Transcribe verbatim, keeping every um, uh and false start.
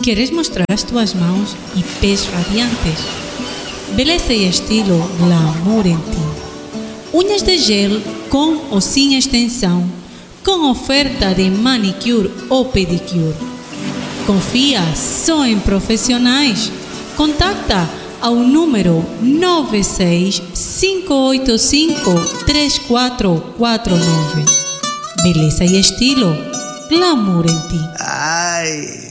Queres mostrar as tuas mãos e pés radiantes? Beleza e estilo glamour em ti. Unhas de gel com ou sem extensão, com oferta de manicure ou pedicure. Confia só em profissionais. Contacta ao número nove seis cinco oito cinco três quatro quatro nove. Beleza e estilo glamour em ti. Ai.